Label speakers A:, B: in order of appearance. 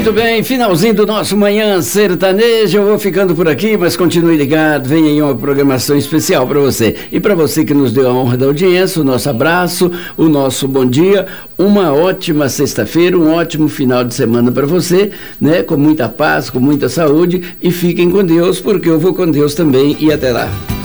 A: Muito bem, finalzinho do nosso Manhã Sertanejo. Eu vou ficando por aqui, mas continue ligado, vem aí uma programação especial para você. E para você que nos deu a honra da audiência, o nosso abraço, o nosso bom dia, uma ótima sexta-feira, um ótimo final de semana para você, né? Com muita paz, com muita saúde, e fiquem com Deus, porque eu vou com Deus também, e até lá.